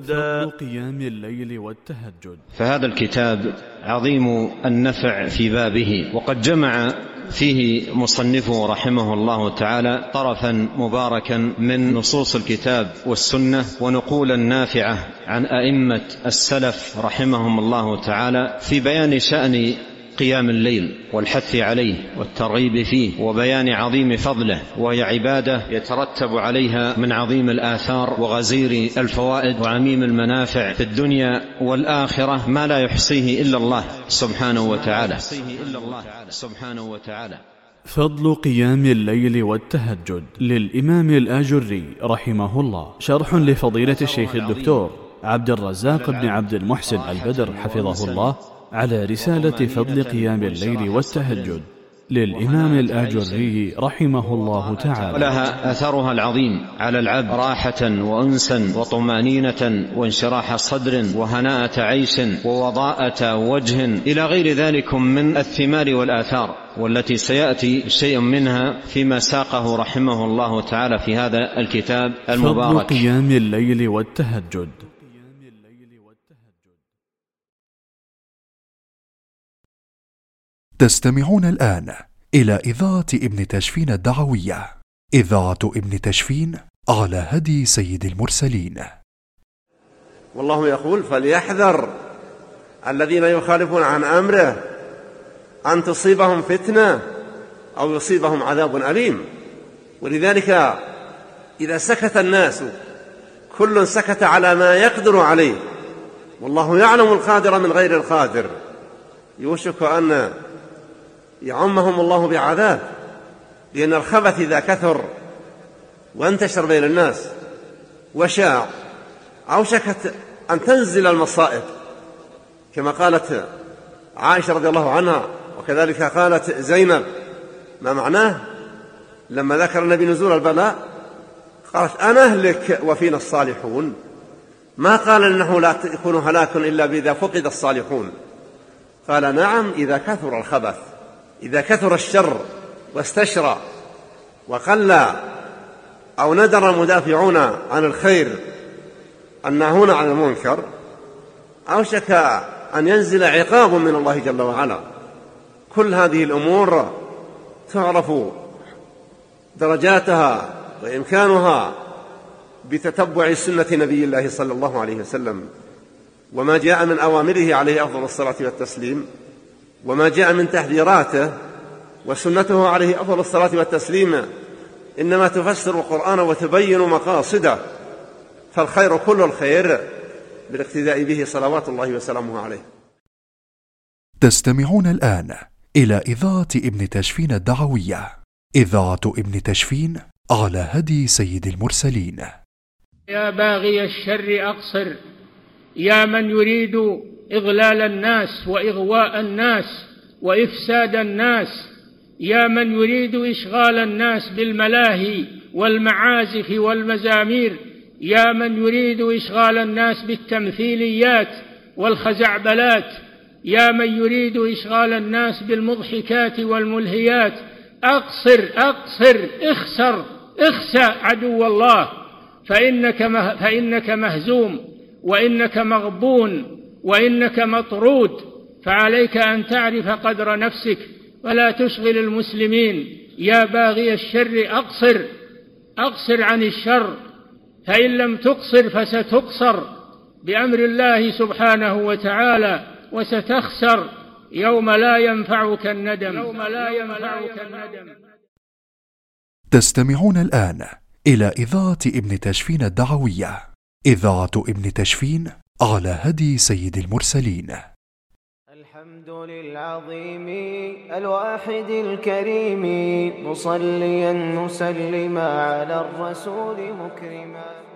فضل قيام الليل والتهجد. فهذا الكتاب عظيم النفع في بابه، وقد جمع فيه مصنفه رحمه الله تعالى طرفا مباركا من نصوص الكتاب والسنة ونقولا نافعة عن أئمة السلف رحمهم الله تعالى في بيان شأن قيام الليل والحث عليه والترغيب فيه وبيان عظيم فضله، وهي عبادة يترتب عليها من عظيم الآثار وغزير الفوائد وعميم المنافع في الدنيا والآخرة ما لا يحصيه إلا الله سبحانه وتعالى. فضل قيام الليل والتهجد للإمام الآجري رحمه الله، شرح لفضيلة الشيخ الدكتور عبد الرزاق بن عبد المحسن البدر حفظه الله على رسالة فضل قيام الليل والتهجد للإمام الآجري رحمه الله تعالى. ولها أثرها العظيم على العبد راحة وأنسا وطمأنينة وانشراح صدر وهناءة عيش ووضاءة وجه إلى غير ذلك من الثمار والآثار، والتي سيأتي شيء منها فيما ساقه رحمه الله تعالى في هذا الكتاب المبارك. فضل قيام الليل والتهجد. تستمعون الآن إلى إذاعة ابن تشفين الدعوية، إذاعة ابن تشفين على هدي سيد المرسلين. والله يقول: فليحذر الذين يخالفون عن أمره أن تصيبهم فتنة أو يصيبهم عذاب أليم. ولذلك إذا سكت الناس كل سكت على ما يقدر عليه، والله يعلم القادر من غير القادر، يوشك أن يعمهم الله بعذاب، لأن الخبث إذا كثر وانتشر بين الناس وشاع أوشكت أن تنزل المصائب، كما قالت عائشة رضي الله عنها، وكذلك قالت زينب. ما معناه؟ لما ذكر النبي نزول البلاء قالت: أنا أهلك وفينا الصالحون. ما قال إنه لا يكون هلاك إلا إذا فقد الصالحون، قال: نعم، إذا كثر الخبث، إذا كثر الشر واستشرى وقل أو ندر المدافعون عن الخير الناهون عن المنكر، أوشك أن ينزل عقاب من الله جل وعلا. كل هذه الأمور تعرف درجاتها وإمكانها بتتبع سنة نبي الله صلى الله عليه وسلم، وما جاء من أوامره عليه أفضل الصلاة والتسليم، وما جاء من تحذيراته، وسنته عليه أفضل الصلاة والتسليم إنما تفسر القرآن وتبين مقاصده، فالخير كل الخير بالاقتداء به صلوات الله وسلامه عليه. تستمعون الآن إلى إذاعة ابن تشفين الدعوية، إذاعة ابن تشفين على هدي سيد المرسلين. يا باغي الشر أقصر، يا من يريد إضلال الناس وإغواء الناس وإفساد الناس، يا من يريد إشغال الناس بالملاهي والمعازف والمزامير، يا من يريد إشغال الناس بالتمثيليات والخزعبلات، يا من يريد إشغال الناس بالمضحكات والملهيات، أقصر أقصر، اخسى عدو الله، فإنك مهزوم، وإنك مغبون، وإنك مطرود. فعليك أن تعرف قدر نفسك ولا تشغل المسلمين. يا باغي الشر أقصر عن الشر، فإن لم تقصر فستقصر بأمر الله سبحانه وتعالى، وستخسر يوم لا ينفعك الندم. تستمعون الآن إلى إذاعة ابن تشفين الدعوية، إذاعة ابن تشفين على هدي سيد المرسلين. الحمد للعظيم الواحد الكريم، مصليا مسلما على الرسول مكرما.